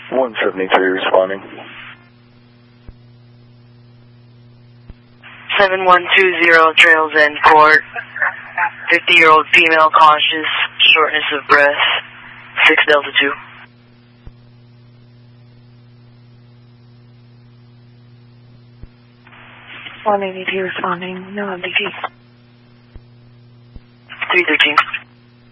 173 responding. 7120 Trails End Court. 50-year-old female conscious, shortness of breath, 6 Delta 2. One ADT responding, no MDT. 313.